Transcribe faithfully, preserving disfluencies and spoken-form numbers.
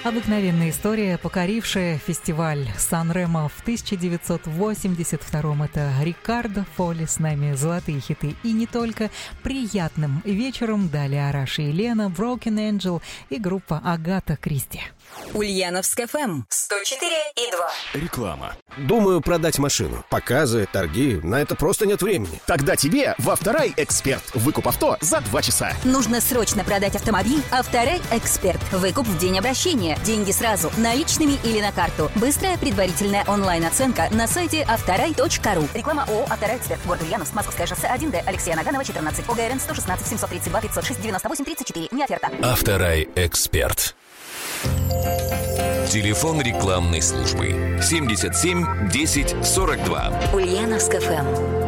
Обыкновенная история, покорившая фестиваль Сан-Ремо в тысяча девятьсот восемьдесят втором. Это Рикардо Фолли, с нами золотые хиты. И не только. Приятным вечером далее Араши и Лена, Broken Angel и группа Агата Кристи. Ульяновск эф эм сто четыре и два. Реклама. Думаю продать машину. Показы, торги, на это просто нет времени. Тогда тебе в Авторай Эксперт. Выкуп авто за два часа. Нужно срочно продать автомобиль. Авторай Эксперт. Выкуп в день обращения. Деньги сразу, наличными или на карту. Быстрая предварительная онлайн-оценка на сайте авторай точка ру. Реклама ООО «Авторай Эксперт». Город Ульяновск, Московское шоссе один Д, Алексея Наганова, четырнадцать. ОГРН сто шестнадцать семьсот тридцать два пятьсот шесть девяносто восемь тридцать четыре. Не оферта. Авторай Эксперт. Телефон рекламной службы семьдесят семь десять сорок два. Ульяновск эф эм.